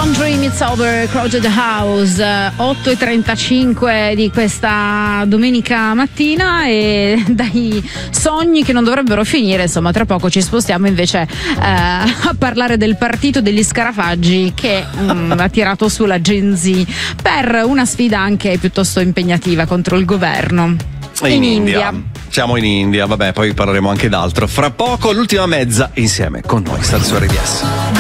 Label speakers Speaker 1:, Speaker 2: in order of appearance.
Speaker 1: Dream It's Over, Crowded House, 8:35 di questa domenica mattina, e dai sogni che non dovrebbero finire, insomma, tra poco ci spostiamo invece a parlare del partito degli Scarafaggi che ha tirato su la Gen Z per una sfida anche piuttosto impegnativa contro il governo. In India.
Speaker 2: Siamo in India, vabbè, poi parleremo anche d'altro. Fra poco l'ultima mezza insieme con noi, sta su RDS.